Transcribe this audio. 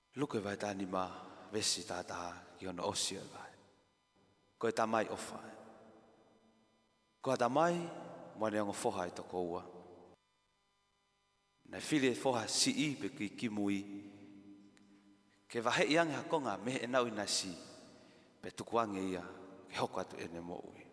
Luke vai tani ma vesi tata kiona osio vai. Koe tamai ofa. Koe tamai mo ne ngo foha i toko ua. Na fili foha si I pe ki kimui. Ke vahe iang hakonga me e nau ina si. Pe tukuange ia ke hoko atu ene mo ui.